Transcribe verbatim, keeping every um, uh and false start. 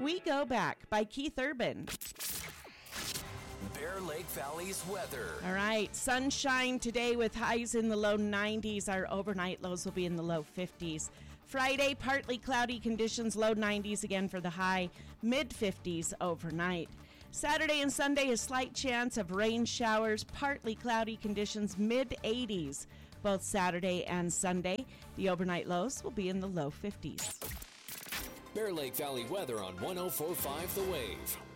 We Go Back by Keith Urban. Bear Lake Valley's weather. All right, sunshine today with highs in the low nineties. Our overnight lows will be in the low fifties. Friday, partly cloudy conditions, low nineties again for the high, mid fifties overnight. Saturday and Sunday, a slight chance of rain showers, partly cloudy conditions, mid eighties. Both Saturday and Sunday, the overnight lows will be in the low fifties. Bear Lake Valley weather on one oh four point five The Wave.